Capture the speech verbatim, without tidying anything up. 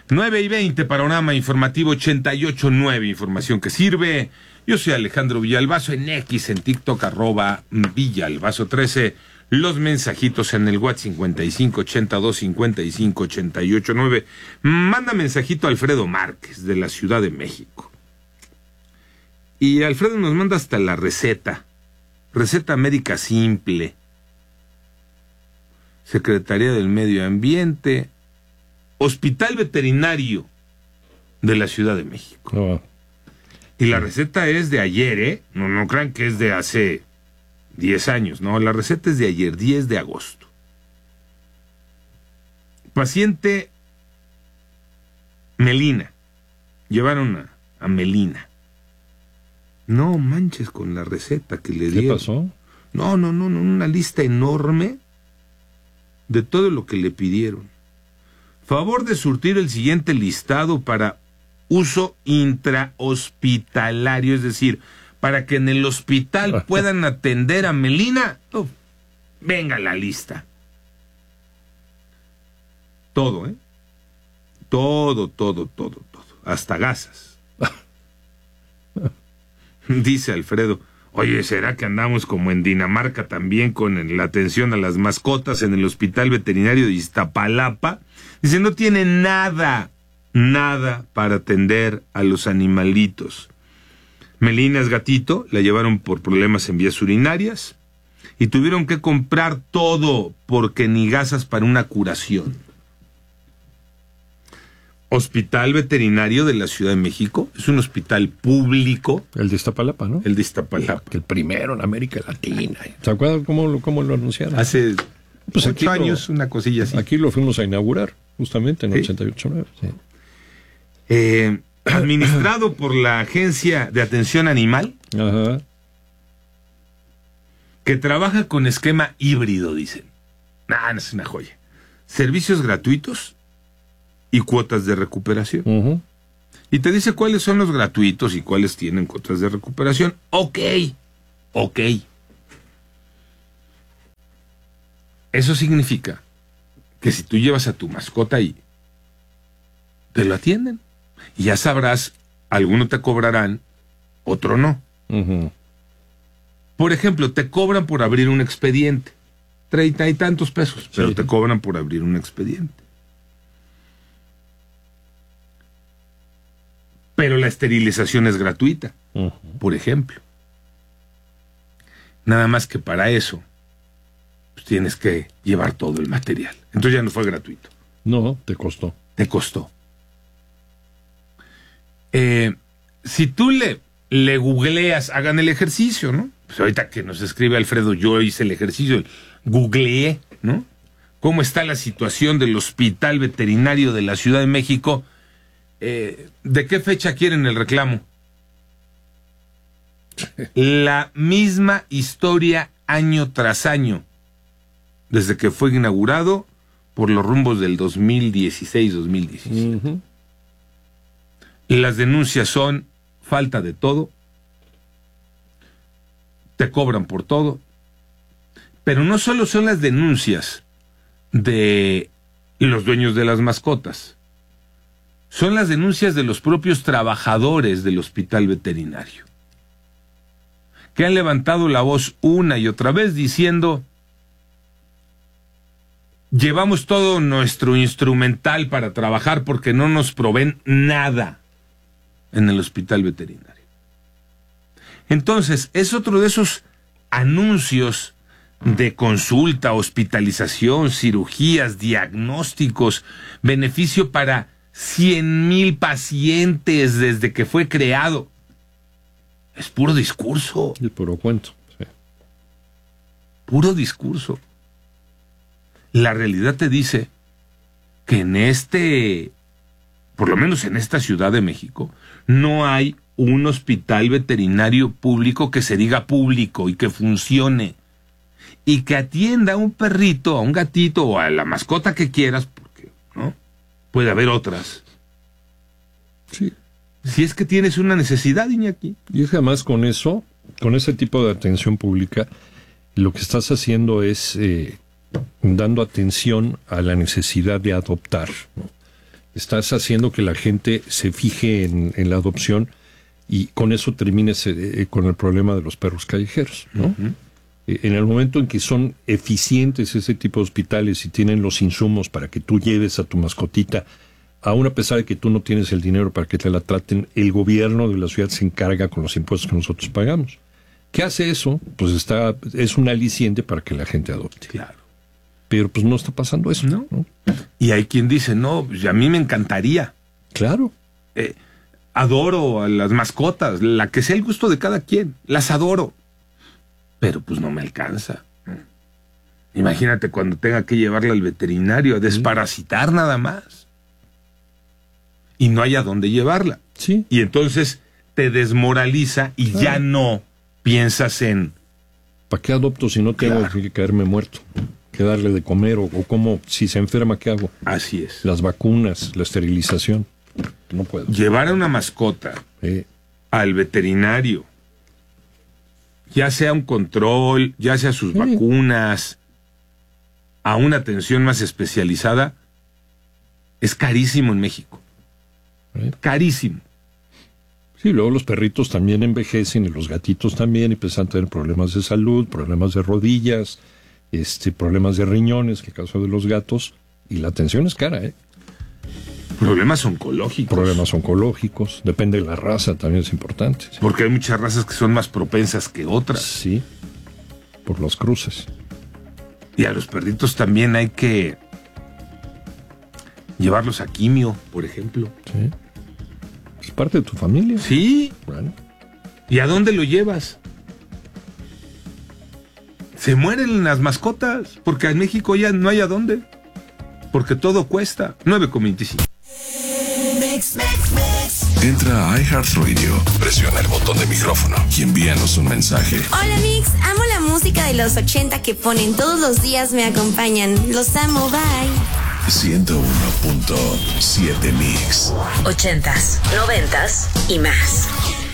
nueve y veinte, Panorama Informativo ochenta y ocho punto nueve, información que sirve. Yo soy Alejandro Villalbazo, en X, en TikTok, arroba Villalbazo trece. Los mensajitos en el WhatsApp cincuenta y cinco ochenta y dos cincuenta y cinco ochenta y ocho nueve. Manda mensajito a Alfredo Márquez, de la Ciudad de México. Y Alfredo nos manda hasta la receta. Receta médica simple. Secretaría del Medio Ambiente. Hospital Veterinario de la Ciudad de México. Oh. Y la receta es de ayer, ¿eh? No, no crean que es de hace diez años. No, la receta es de ayer, diez de agosto. Paciente Melina. Llevaron a, a Melina. No manches con la receta que le dieron. ¿Qué pasó? No, no, no, no, una lista enorme de todo lo que le pidieron. Favor de surtir el siguiente listado para uso intrahospitalario, es decir, para que en el hospital puedan atender a Melina. Oh, venga la lista. Todo, ¿eh? Todo, todo, todo, todo. Hasta gasas. Dice Alfredo, oye, ¿será que andamos como en Dinamarca también con la atención a las mascotas en el Hospital Veterinario de Iztapalapa? Dice, no tiene nada, nada para atender a los animalitos. Melina es gatito, la llevaron por problemas en vías urinarias y tuvieron que comprar todo porque ni gasas para una curación. Hospital Veterinario de la Ciudad de México es un hospital público. El de Iztapalapa, ¿no? El de Iztapalapa. El primero en América Latina. ¿Se acuerdan cómo lo, cómo lo anunciaron? Hace pues ocho años, lo, una cosilla así. Aquí lo fuimos a inaugurar, justamente en el ¿sí? ochenta y ocho nueve. Sí. Eh, administrado por la Agencia de Atención Animal. Ajá. Que trabaja con esquema híbrido, dicen. Ah, no, es una joya. Servicios gratuitos y cuotas de recuperación. Uh-huh. Y te dice cuáles son los gratuitos y cuáles tienen cuotas de recuperación. Ok, ok. Eso significa que si tú llevas a tu mascota ahí, te lo atienden. Y ya sabrás, alguno te cobrarán, otro no. Uh-huh. Por ejemplo, te cobran por abrir un expediente. Treinta y tantos pesos, pero sí. te cobran por abrir un expediente. Pero la esterilización es gratuita, uh-huh. por ejemplo. Nada más que para eso pues tienes que llevar todo el material. Entonces ya no fue gratuito. No, te costó. Te costó. Eh, si tú le, le googleas, hagan el ejercicio, ¿no? Pues ahorita que nos escribe Alfredo, yo hice el ejercicio, googleé, ¿no? ¿Cómo está la situación del Hospital Veterinario de la Ciudad de México? Eh, ¿De qué fecha quieren el reclamo? La misma historia año tras año, desde que fue inaugurado por los rumbos del dos mil dieciséis dos mil diecisiete. Uh-huh. Las denuncias son falta de todo, te cobran por todo, pero no solo son las denuncias de los dueños de las mascotas, son las denuncias de los propios trabajadores del hospital veterinario, que han levantado la voz una y otra vez diciendo, llevamos todo nuestro instrumental para trabajar porque no nos proveen nada en el hospital veterinario. Entonces, es otro de esos anuncios de consulta, hospitalización, cirugías, diagnósticos, beneficio para cien mil pacientes desde que fue creado. Es puro discurso. El puro cuento. Sí. Puro discurso. La realidad te dice que en este, por lo menos en esta Ciudad de México, no hay un hospital veterinario público que se diga público y que funcione y que atienda a un perrito, a un gatito o a la mascota que quieras, porque no puede haber otras. Sí. Si es que tienes una necesidad, Iñaki. Y es que además con eso, con ese tipo de atención pública, lo que estás haciendo es eh, dando atención a la necesidad de adoptar, ¿no? Estás haciendo que la gente se fije en, en la adopción y con eso termines eh, con el problema de los perros callejeros, ¿no? Uh-huh. Eh, en el momento en que son eficientes ese tipo de hospitales y tienen los insumos para que tú lleves a tu mascotita, aún a pesar de que tú no tienes el dinero para que te la traten, el gobierno de la ciudad se encarga con los impuestos que nosotros pagamos. ¿Qué hace eso? Pues está es un aliciente para que la gente adopte. Claro. Pero pues no está pasando eso. No. ¿no? Y hay quien dice, no, pues a mí me encantaría. Claro. Eh, adoro a las mascotas, la que sea el gusto de cada quien, las adoro. Pero pues no me alcanza. Imagínate cuando tenga que llevarla al veterinario a desparasitar sí. nada más. Y no hay a dónde llevarla. Sí. Y entonces te desmoraliza y claro. ya no piensas en... ¿Para qué adopto si no tengo claro. que caerme muerto? ¿Qué darle de comer? O, o cómo, si se enferma, ¿qué hago? Así es. Las vacunas, la esterilización. No puedo. Llevar a una mascota eh. al veterinario, ya sea un control, ya sea sus sí. vacunas, a una atención más especializada, es carísimo en México. ¿Eh? Carísimo. Sí, luego los perritos también envejecen y los gatitos también y empiezan a tener problemas de salud, problemas de rodillas, este, problemas de riñones, que en el caso de los gatos, y la atención es cara, ¿eh? Problemas oncológicos. Problemas oncológicos, depende de la raza, también es importante. ¿Sí? Porque hay muchas razas que son más propensas que otras. Sí, por los cruces. Y a los perritos también hay que llevarlos a quimio, por ejemplo. Sí. Es parte de tu familia. Sí. Bueno. ¿Y a dónde lo llevas? Se mueren las mascotas, porque en México ya no hay a dónde. Porque todo cuesta. nueve con veinticinco. Entra a iHeartRadio, presiona el botón de micrófono y envíanos un mensaje. Hola Mix, amo la música de los ochenta que ponen todos los días, me acompañan. Los amo, bye. ciento uno punto siete Mix. Ochentas, noventas y más.